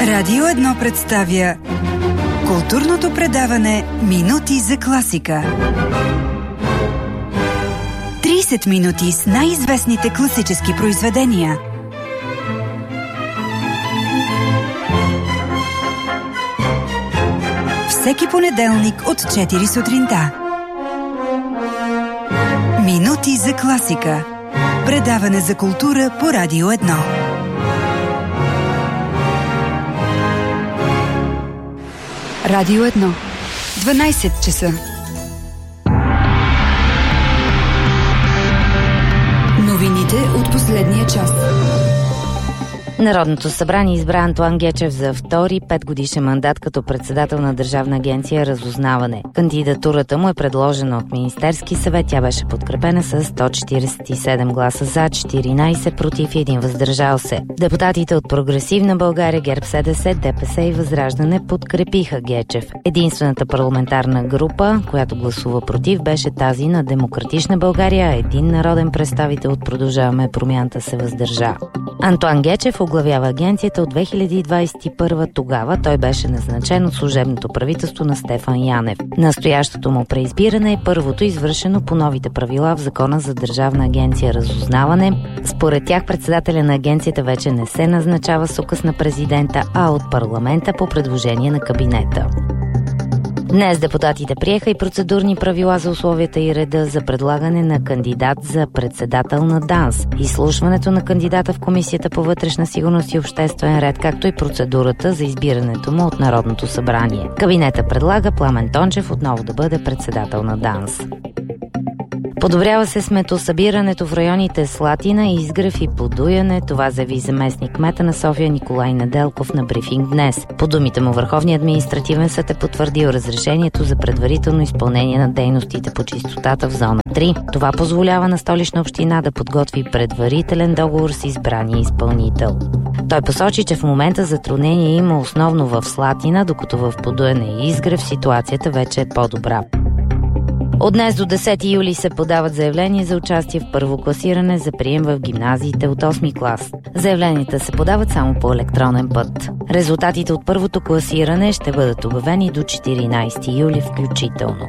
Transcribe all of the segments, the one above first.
Радио 1 представя културното предаване Минути за класика. 30 минути с най-известните класически произведения. Всеки понеделник от 4 сутринта. Минути за класика. Предаване за култура по Радио 1. Радио 1. 12 часа. Новините от последния час. Народното събрание избра Антоан Гечев за втори 5-годишен мандат като председател на Държавна агенция Разузнаване. Кандидатурата му е предложена от Министерски съвет. Тя беше подкрепена с 147 гласа за, 14 против и 1 въздържал се. Депутатите от Прогресивна България, ГЕРБ-СДС, ДПС и Възраждане подкрепиха Гечев. Единствената парламентарна група, която гласува против, беше тази на Демократична България, а един народен представител от Продължаваме промяната се въздържа. Антоан Гечев оглавява агенцията от 2021. Тогава той беше назначен от служебното правителство на Стефан Янев. Настоящото му преизбиране е първото извършено по новите правила в Закона за Държавна агенция Разузнаване. Според тях председателя на агенцията вече не се назначава с указ на президента, а от парламента по предложение на кабинета. Днес депутатите приеха и процедурни правила за условията и реда за предлагане на кандидат за председател на ДАНС, изслушването на кандидата в Комисията по вътрешна сигурност и обществен ред, както и процедурата за избирането му от Народното събрание. Кабинета предлага Пламен Тончев отново да бъде председател на ДАНС. Подобрява се сметосъбирането в районите Слатина, Изгрев и Подуяне. Това заяви заместник кмета на София Николай Неделков на брифинг днес. По думите му, Върховният административен съд е потвърдил разрешението за предварително изпълнение на дейностите по чистотата в зона 3. Това позволява на Столична община да подготви предварителен договор с избрания изпълнител. Той посочи, че в момента затруднение има основно в Слатина, докато в Подуяне и Изгрев ситуацията вече е по-добра. От днес до 10 юли се подават заявления за участие в първо класиране за прием в гимназиите от 8 клас. Заявленията се подават само по електронен път. Резултатите от първото класиране ще бъдат обявени до 14 юли включително.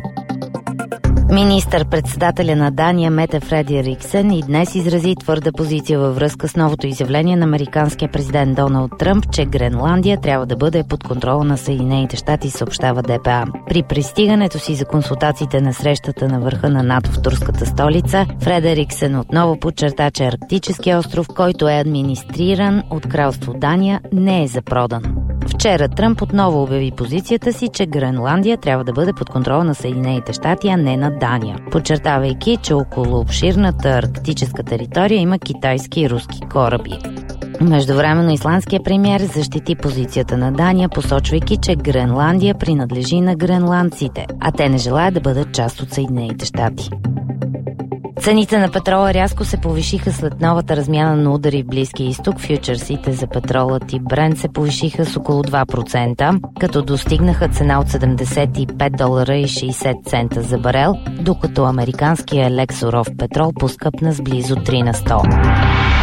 Министър-председателя на Дания Мете Фредериксен и днес изрази твърда позиция във връзка с новото изявление на американския президент Доналд Тръмп, че Гренландия трябва да бъде под контрола на Съединените щати, съобщава ДПА. При пристигането си за консултациите на срещата на върха на НАТО в турската столица, Фредериксен отново подчерта, че Арктическия остров, който е администриран от кралство Дания, не е за продан. Вчера Тръмп отново обяви позицията си, че Гренландия трябва да бъде под контрола на Съединените щати, а не на Дания, подчертавайки, че около обширната арктическа територия има китайски и руски кораби. Междувременно исландският премиер защити позицията на Дания, посочвайки, че Гренландия принадлежи на гренландците, а те не желаят да бъдат част от Съединените щати. Цените на петрола рязко се повишиха след новата размяна на удари в Близкия изток. Фючерсите за петрола тип Брент се повишиха с около 2%, като достигнаха цена от $75.60 за барел, докато американския лек суров петрол поскъпна с близо 3 на 100.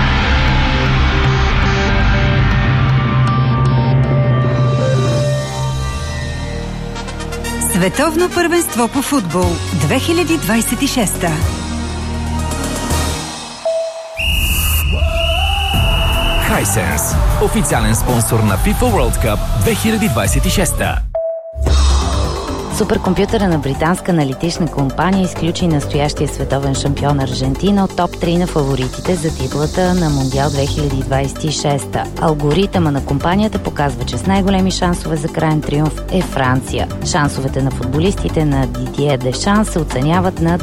Световно първенство по футбол 2026. Hisense, официален спонсор на FIFA World Cup 2026. Суперкомпютъра на британска аналитична компания изключи настоящия световен шампион Аржентина от топ 3 на фаворитите за титлата на Мондиал 2026. Алгоритъма на компанията показва, че с най-големи шансове за краен триумф е Франция. Шансовете на футболистите на Дидие Дешан се оценяват на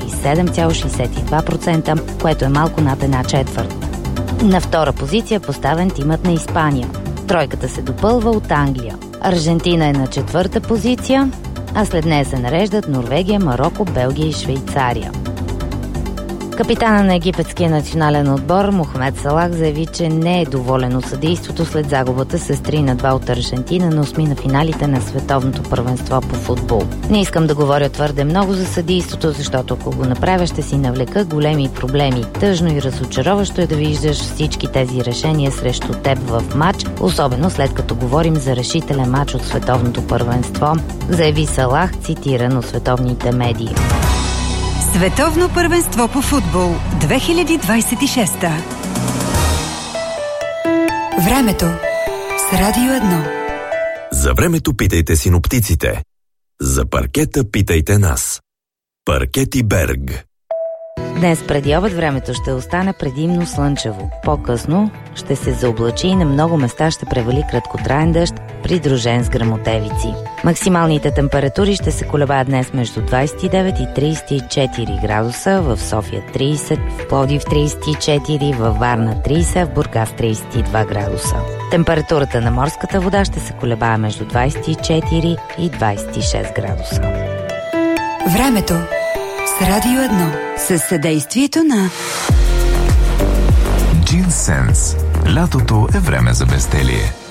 27,62%, което е малко над една четвърт. На втора позиция поставен тимът на Испания. Тройката се допълва от Англия. Аржентина е на четвърта позиция, а след нея се нареждат Норвегия, Мароко, Белгия и Швейцария. Капитана на египетския национален отбор Мохамед Салах заяви, че не е доволен от съдийството след загубата с 3-2 от Аржентина на осми финалите на световното първенство по футбол. Не искам да говоря твърде много за съдийството, защото ако го направя, ще си навлека големи проблеми. Тъжно и разочароващо е да виждаш всички тези решения срещу теб в матч, особено след като говорим за решителен матч от световното първенство, заяви Салах, цитиран от световните медии. Световно първенство по футбол 2026. Времето с Радио 1. За времето питайте синоптиците. За паркета питайте нас. Паркети Берг. Днес преди обед времето ще остане предимно слънчево. По-късно ще се заоблачи и на много места ще превали краткотраен дъжд, придружен с гръмотевици. Максималните температури ще се колебаят днес между 29 и 34 градуса, в София 30, в Пловдив 34, във Варна 30, в Бургас 32 градуса. Температурата на морската вода ще се колебае между 24 и 26 градуса. Времето с Радио 1 със съдействието на Джинсенс. Лятото е време за безделие.